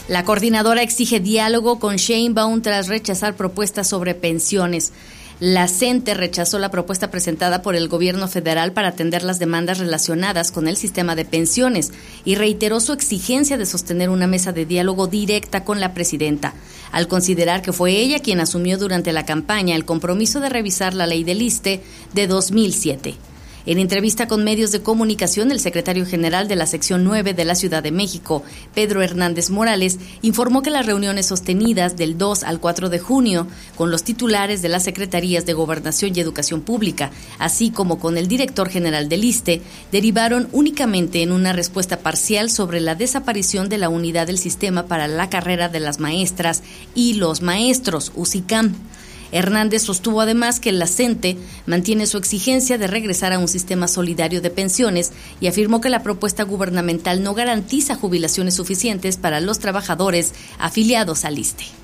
La coordinadora exige diálogo con Sheinbaum tras rechazar propuestas sobre pensiones. La CENTE rechazó la propuesta presentada por el gobierno federal para atender las demandas relacionadas con el sistema de pensiones y reiteró su exigencia de sostener una mesa de diálogo directa con la presidenta, al considerar que fue ella quien asumió durante la campaña el compromiso de revisar la ley del ISSSTE de 2007. En entrevista con medios de comunicación, el secretario general de la sección 9 de la Ciudad de México, Pedro Hernández Morales, informó que las reuniones sostenidas del 2 al 4 de junio con los titulares de las Secretarías de Gobernación y Educación Pública, así como con el director general del ISSSTE, derivaron únicamente en una respuesta parcial sobre la desaparición de la unidad del sistema para la carrera de las maestras y los maestros, USICAM. Hernández sostuvo además que la CENTE mantiene su exigencia de regresar a un sistema solidario de pensiones y afirmó que la propuesta gubernamental no garantiza jubilaciones suficientes para los trabajadores afiliados al ISSSTE.